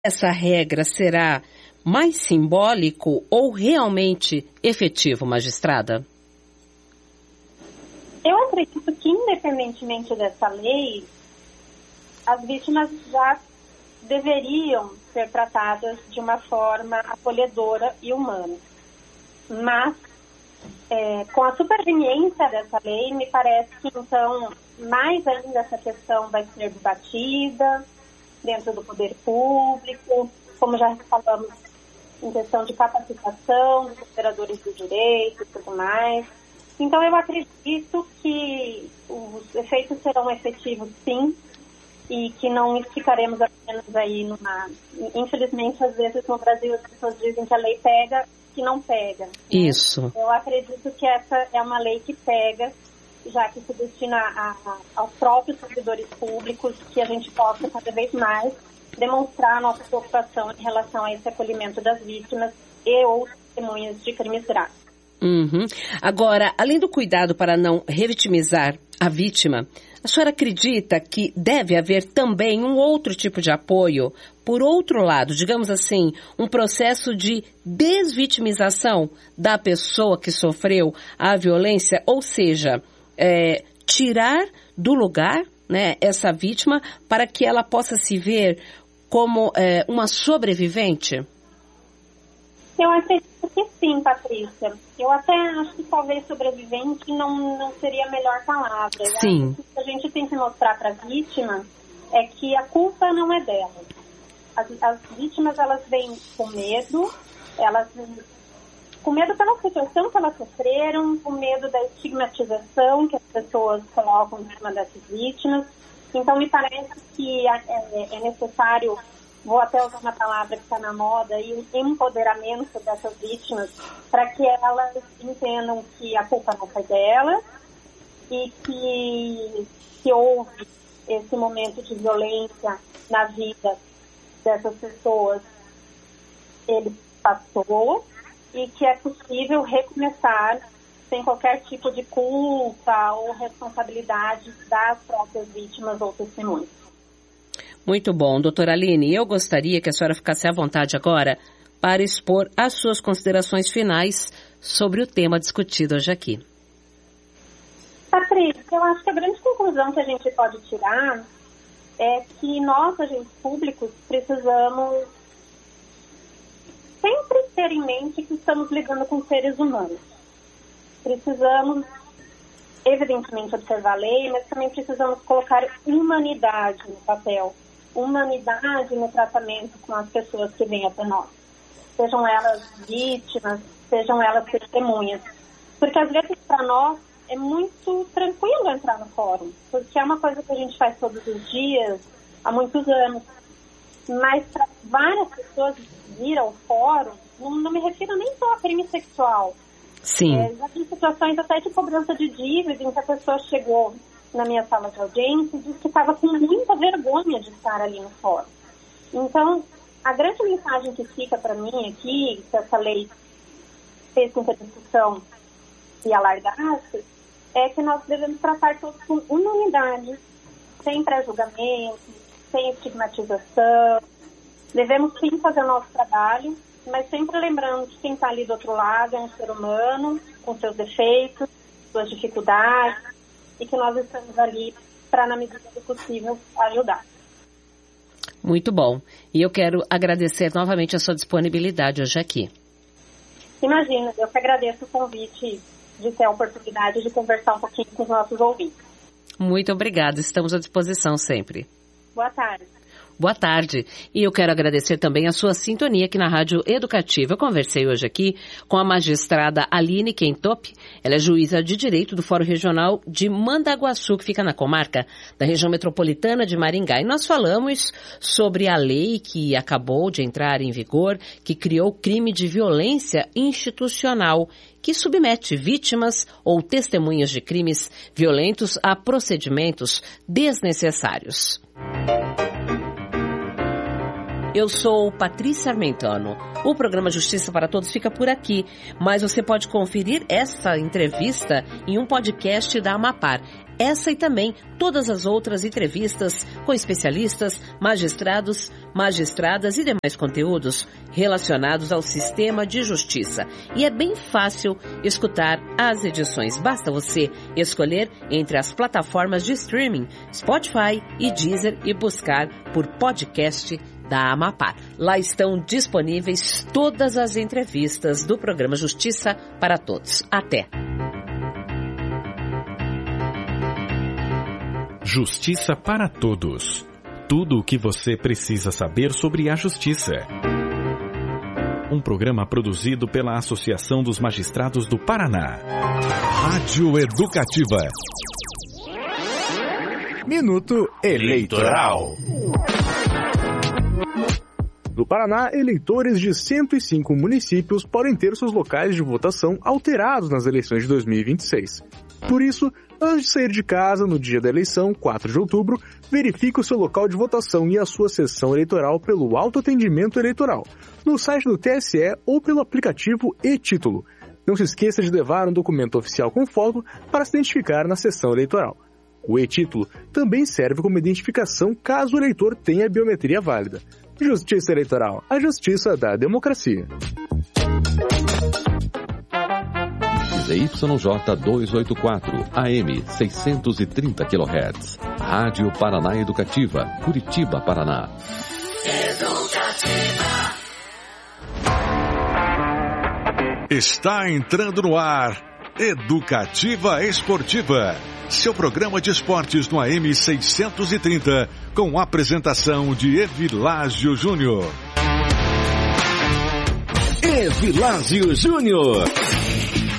essa regra será mais simbólico ou realmente efetivo, magistrada? Eu acredito que, independentemente dessa lei, as vítimas já deveriam ser tratadas de uma forma acolhedora e humana. Mas, com a superveniência dessa lei, me parece que, então, mais ainda essa questão vai ser debatida dentro do poder público, como já falamos, em questão de capacitação dos operadores do direito e tudo mais. Então, eu acredito que os efeitos serão efetivos, sim, e que não ficaremos apenas aí numa... Infelizmente, às vezes, no Brasil, as pessoas dizem que a lei pega, que não pega. Isso. Eu acredito que essa é uma lei que pega, já que se destina aos próprios servidores públicos, que a gente possa cada vez mais demonstrar a nossa preocupação em relação a esse acolhimento das vítimas e outras testemunhas de crimes graves. Uhum. Agora, além do cuidado para não revitimizar a vítima, a senhora acredita que deve haver também um outro tipo de apoio, por outro lado, digamos assim, um processo de desvitimização da pessoa que sofreu a violência, ou seja, tirar do lugar, né, essa vítima para que ela possa se ver como uma sobrevivente? Eu acredito que sim, Patrícia. Eu até acho que talvez sobrevivente não seria a melhor palavra. Sim. O que a gente tem que mostrar para a vítima é que a culpa não é dela. As vítimas, elas vêm com medo, elas vêm com medo pela situação que elas sofreram, com medo da estigmatização que as pessoas colocam em cima dessas vítimas. Então, me parece que é necessário, vou até usar uma palavra que está na moda, e o empoderamento dessas vítimas, para que elas entendam que a culpa não foi delas e que houve esse momento de violência na vida dessas pessoas, ele passou, e que é possível recomeçar sem qualquer tipo de culpa ou responsabilidade das próprias vítimas ou testemunhas. Muito bom, doutora Aline. Eu gostaria que a senhora ficasse à vontade agora para expor as suas considerações finais sobre o tema discutido hoje aqui. Patrícia, eu acho que a grande conclusão que a gente pode tirar é que nós, agentes públicos, precisamos sempre ter em mente que estamos lidando com seres humanos. Precisamos, evidentemente, observar a lei, mas também precisamos colocar humanidade no papel, humanidade no tratamento com as pessoas que vêm até nós. Sejam elas vítimas, sejam elas testemunhas. Porque às vezes para nós é muito tranquilo entrar no fórum, porque é uma coisa que a gente faz todos os dias, há muitos anos. Mas para várias pessoas vir ao fórum, não me refiro nem só a crime sexual. Sim. Já tem situações até de cobrança de dívida, em que a pessoa chegou na minha sala de audiência e disse que estava com muita vergonha de estar ali no fórum. Então, a grande mensagem que fica para mim aqui, que essa lei fez com que a discussão se alargasse, é que nós devemos tratar todos com humanidade, sem pré-julgamento, sem estigmatização. Devemos sim fazer o nosso trabalho, mas sempre lembrando que quem está ali do outro lado é um ser humano, com seus defeitos, suas dificuldades, e que nós estamos ali para, na medida do possível, ajudar. Muito bom. E eu quero agradecer novamente a sua disponibilidade hoje aqui. Imagina, eu que agradeço o convite de ter a oportunidade de conversar um pouquinho com os nossos ouvintes. Muito obrigada, estamos à disposição sempre. Boa tarde. Boa tarde. E eu quero agradecer também a sua sintonia aqui na Rádio Educativa. Eu conversei hoje aqui com a magistrada Aline Quentop. Ela é juíza de Direito do Fórum Regional de Mandaguaçu, que fica na comarca da região metropolitana de Maringá. E nós falamos sobre a lei que acabou de entrar em vigor, que criou o crime de violência institucional, que submete vítimas ou testemunhas de crimes violentos a procedimentos desnecessários. Eu sou Patrícia Armentano. O programa Justiça para Todos fica por aqui, mas você pode conferir essa entrevista em um podcast da Amapar. Essa e também todas as outras entrevistas com especialistas, magistrados, magistradas e demais conteúdos relacionados ao sistema de justiça. E é bem fácil escutar as edições. Basta você escolher entre as plataformas de streaming, Spotify e Deezer e buscar por podcast da Amapar. Lá estão disponíveis todas as entrevistas do programa Justiça para Todos. Até! Justiça para Todos. Tudo o que você precisa saber sobre a justiça. Um programa produzido pela Associação dos Magistrados do Paraná. Rádio Educativa. Minuto Eleitoral. No Paraná, eleitores de 105 municípios podem ter seus locais de votação alterados nas eleições de 2026. Por isso, antes de sair de casa no dia da eleição, 4 de outubro, verifique o seu local de votação e a sua sessão eleitoral pelo autoatendimento eleitoral, no site do TSE ou pelo aplicativo e-Título. Não se esqueça de levar um documento oficial com foto para se identificar na sessão eleitoral. O e-Título também serve como identificação caso o eleitor tenha biometria válida. Justiça Eleitoral, a justiça da democracia. ZYJ 284, AM 630 kHz. Rádio Paraná Educativa, Curitiba, Paraná. Educativa. Está entrando no ar Educativa Esportiva, seu programa de esportes no AM 630, com apresentação de Evilásio Júnior. Evilásio Júnior.